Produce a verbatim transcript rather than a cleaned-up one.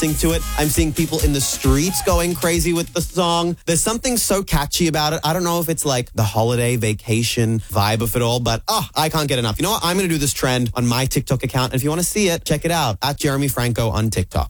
to it. I'm seeing people in the streets going crazy with the song. There's something so catchy about it. I don't know if it's like the holiday vacation vibe of it all, but oh, I can't get enough. You know what? I'm going to do this trend on my TikTok account. And if you want to see it, check it out at Jeremy Franco on TikTok.